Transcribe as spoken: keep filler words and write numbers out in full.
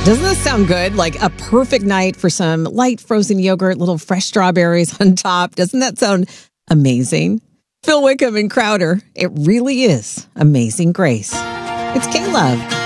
Doesn't this sound good? Like a perfect night for some light frozen yogurt, little fresh strawberries on top. Doesn't that sound amazing? Phil Wickham and Crowder. It really is Amazing Grace. It's K-Love.